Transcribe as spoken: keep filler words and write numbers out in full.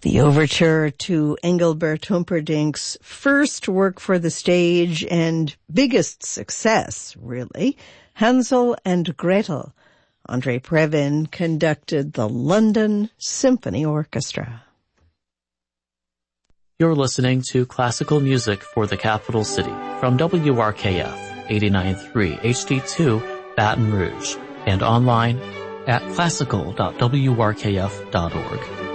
The overture to Engelbert Humperdinck's first work for the stage and biggest success, really, Hansel and Gretel. Andre Previn conducted the London Symphony Orchestra. You're listening to classical music for the capital city from W R K F eighty-nine point three H D two Baton Rouge and online at classical dot w r k f dot org.